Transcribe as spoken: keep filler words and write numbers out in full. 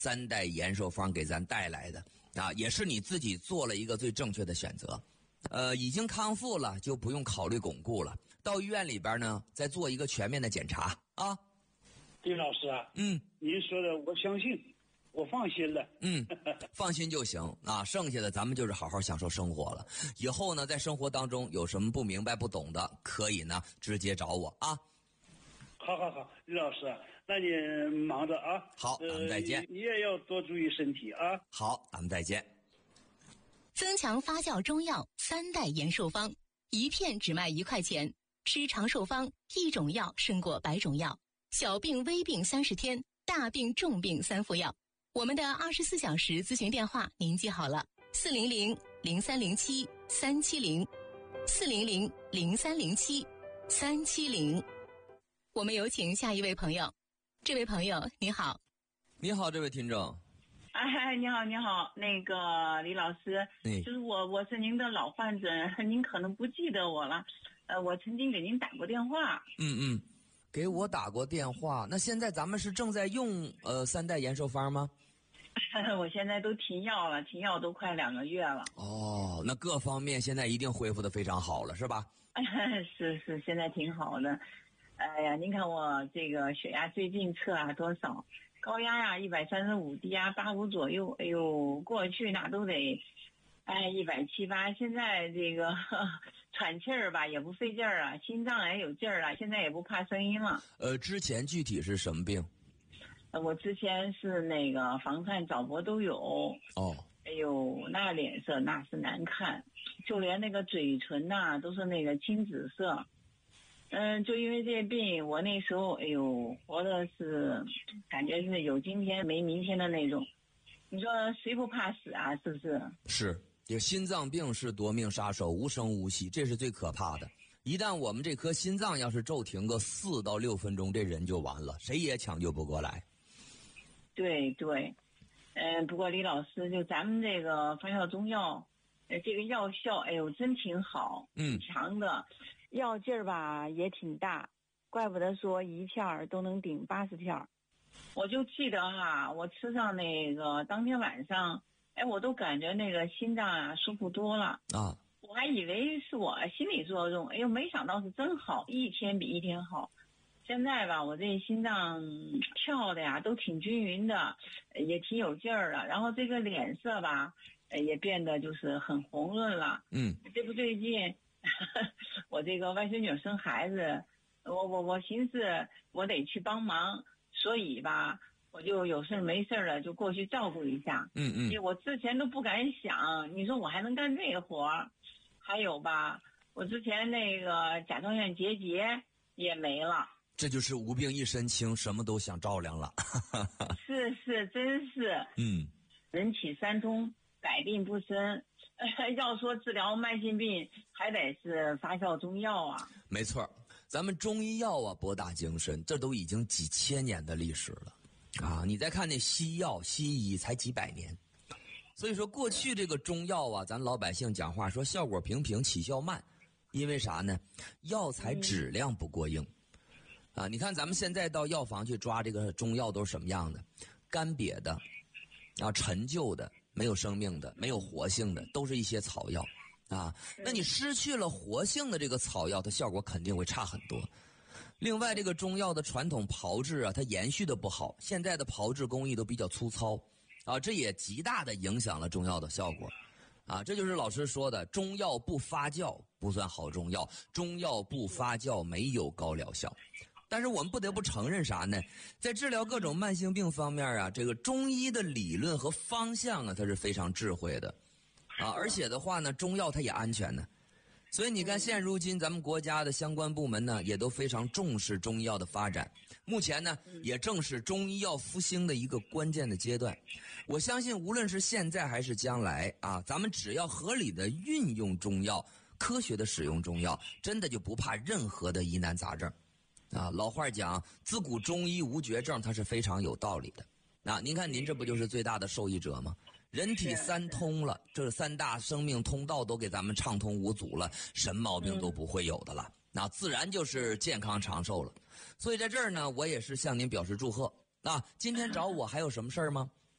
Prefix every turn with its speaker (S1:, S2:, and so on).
S1: 三代延寿方给咱带来的啊，也是你自己做了一个最正确的选择。呃，已经康复了，就不用考虑巩固了。到医院里边呢，再做一个全面的检查啊。
S2: 李老师啊，
S1: 嗯，
S2: 您说的我相信，我放心了。
S1: 嗯，放心就行啊。剩下的咱们就是好好享受生活了。以后呢，在生活当中有什么不明白、不懂的，可以呢直接找我啊。
S2: 好好好，李老师，那你忙着啊。
S1: 好，咱们再见。
S2: 呃、你也要多注意身体啊。
S1: 好，咱们再见。
S3: 增强发酵中药三代延寿方，一片只卖一块钱。吃长寿方，一种药胜过百种药。小病微病三十天，大病重病三服药。我们的二十四小时咨询电话您记好了：四零零零三零七三七零，四零零零三零七三七零。我们有请下一位朋友。这位朋友你好。
S1: 你好，这位听众。
S4: 哎，你好，你好，那个李老师，
S1: 嗯、
S4: 就是我，我是您的老患者，您可能不记得我了，呃，我曾经给您打过电话。
S1: 嗯嗯，给我打过电话。那现在咱们是正在用呃三代延寿方吗？
S4: 我现在都停药了，停药都快两个月了。
S1: 哦，那各方面现在一定恢复得非常好了，是吧？
S4: 是是，现在挺好的。哎呀，您看我这个血压最近测啊多少？高压呀一百三十五，低压八五左右。哎呦，过去那都得，哎一百七八。现在这个呵喘气儿吧也不费劲儿啊，心脏也有劲儿了，现在也不怕声音了。
S1: 呃，之前具体是什么病？
S4: 呃，我之前是那个房颤、早搏都有。
S1: 哦。
S4: 哎呦，那脸色那是难看，就连那个嘴唇呐、啊、都是那个青紫色。嗯，就因为这病，我那时候哎呦，活的是感觉是有今天没明天的那种。你说谁不怕死啊？是不是？
S1: 是，这心脏病是夺命杀手，无声无息，这是最可怕的。一旦我们这颗心脏要是骤停个四到六分钟，这人就完了，谁也抢救不过来。
S4: 对对，嗯、呃，不过李老师，就咱们这个发酵中药，呃，这个药效，哎呦，真挺好，
S1: 嗯，
S4: 强的。药劲儿吧也挺大，怪不得说一片儿都能顶八十片儿。我就记得哈，我吃上那个当天晚上，哎，我都感觉那个心脏啊舒服多了
S1: 啊。
S4: 我还以为是我心理作用，哎呦，没想到是真好，一天比一天好。现在吧，我这心脏跳的呀都挺均匀的，也挺有劲儿的。然后这个脸色吧，也变得就是很红润了。
S1: 嗯，
S4: 这不最近。我这个外孙女生孩子，我我我寻思我得去帮忙，所以吧，我就有事没事了就过去照顾一下。
S1: 嗯嗯，
S4: 我之前都不敢想，你说我还能干这个活儿。还有吧，我之前那个甲状腺结节也没了。
S1: 这就是无病一身轻，什么都想照亮了。
S4: 是是，真是。
S1: 嗯，
S4: 人体三通，百病不生。要说治疗慢性病，还得是发酵中药啊。
S1: 没错，咱们中医药啊博大精深，这都已经几千年的历史了啊！你再看那西药、西医才几百年，所以说过去这个中药啊，咱老百姓讲话说效果平平，起效慢，因为啥呢？药材质量不过硬。啊，你看咱们现在到药房去抓这个中药都是什么样的？干瘪的，啊，陈旧的。没有生命的，没有活性的，都是一些草药啊。那你失去了活性的这个草药，它效果肯定会差很多。另外，这个中药的传统炮制啊，它延续的不好，现在的炮制工艺都比较粗糙啊，这也极大的影响了中药的效果啊。这就是老师说的，中药不发酵不算好中药，中药不发酵没有高疗效。但是我们不得不承认啥呢？在治疗各种慢性病方面啊，这个中医的理论和方向啊，它是非常智慧的，啊，而且的话呢，中药它也安全呢。所以你看，现如今咱们国家的相关部门呢，也都非常重视中医药的发展。目前呢，也正是中医药复兴的一个关键的阶段。我相信，无论是现在还是将来啊，咱们只要合理的运用中药，科学的使用中药，真的就不怕任何的疑难杂症。啊，老话讲，自古中医无绝症，它是非常有道理的。啊，您看您这不就是最大的受益者吗？人体三通了，这三大生命通道都给咱们畅通无阻了，什么毛病都不会有的了，那自然就是健康长寿了。所以在这儿呢，我也是向您表示祝贺。啊，今天找我还有什么事儿吗？